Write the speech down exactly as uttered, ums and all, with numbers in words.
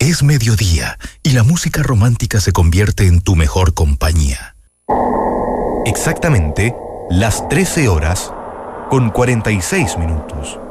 Es mediodía y la música romántica se convierte en tu mejor compañía. Exactamente las trece horas con cuarenta y seis minutos.